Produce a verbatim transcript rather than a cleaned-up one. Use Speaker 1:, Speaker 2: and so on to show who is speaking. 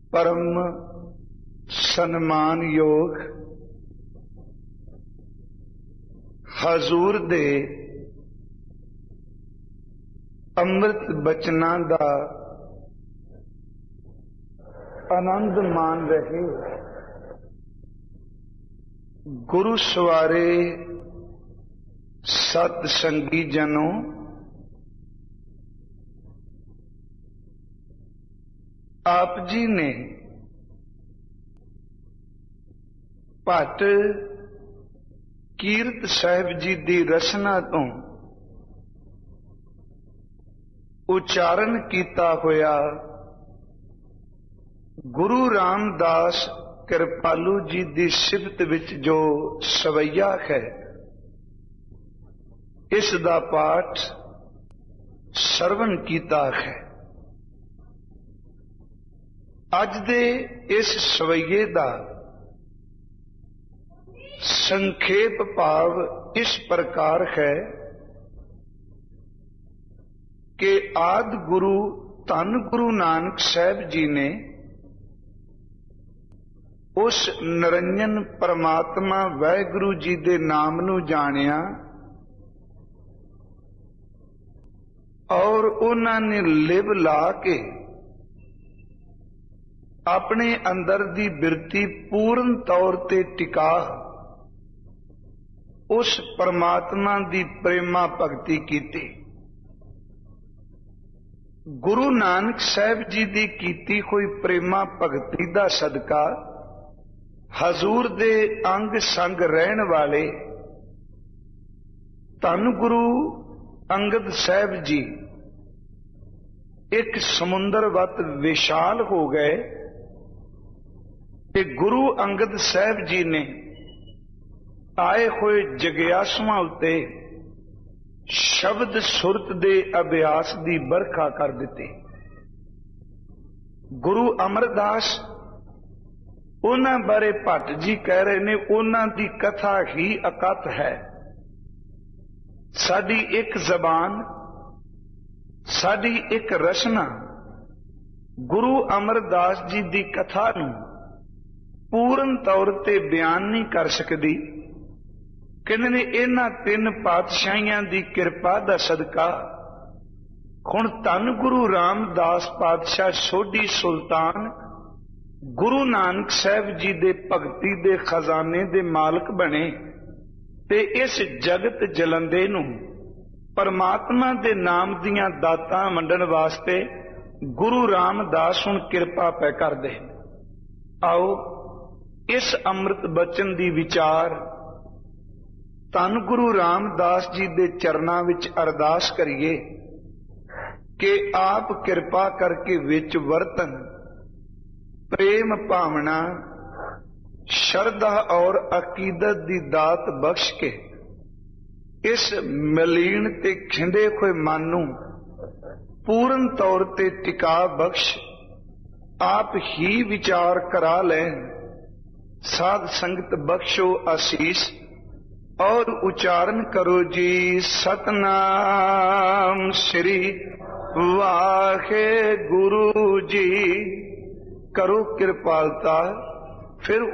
Speaker 1: परम सन्मान योग हजूर दे अमृत बचना दा आनंद मान रहे गुरु सवारे सत संगी जनों, आप जी ने भट्ट कीरत साहिब जी दी रचना तो उच्चारण किया होया गुरु रामदास कृपालू जी दी सिफत विच जो सवैया है, इस दा पाठ सरवण कीता है। अज दे इस सवैये दा संखेप भाव इस प्रकार है कि आदि गुरु धन गुरु नानक साहब जी ने उस निरंजन परमात्मा वाहिगुरु जी दे नाम नू जानिया और उन्होंने लिव ला के अपने अंदर दी बिरती पूर्ण तौर ते टिका उस परमात्मा दी प्रेमा भगती कीती। गुरु नानक साहब जी दी कीती हुई प्रेमा भगती दा सदका हजूर दे अंग संग रहन वाले धन गुरु अंगद साहब जी एक समुंदर वत विशाल हो गए कि गुरु अंगद साहब जी ने आए हुए जगियासुआं उत्ते शब्द सुरत दे अभ्यास दी बरखा कर दिती। गुरु अमरदास उन्हां बारे भट्ट जी कह रहे ने उन्हां दी कथा ही अकथ है। साडी एक जबान, साडी एक रचना गुरु अमरदास जी दी कथा नूं पूर्ण तौर ते बयान नहीं कर सकती। कहंदे ने इन्हां तीन पातशाहियां दी किरपा दा सदका हुण धन गुरु रामदास पातशाह सोढी सुल्तान गुरु नानक साहब जी दे भगती दे खजाने दे मालक बने ते इस जगत जलंदे नूं परमात्मा दे नाम दियां दातां वंडण वास्ते गुरु रामदास हुण किरपा पै करदे। आओ इस अमृत बचन दी विचार धन गुरु रामदास जी दे चरनां विच अरदास करिए कि आप किरपा करके विच वरतन, प्रेम भावना श्रद्धा और अकीदत दी दात बख्श के इस मलीन ते खिंडे हुए मन नूं पूर्ण तौर ते टिका बख्श आप ही विचार करा लैन। साध संगत बख्शो आशीष और उच्चारण करो जी सतनाम श्री वाहे गुरु जी। करो कृपालता। फिर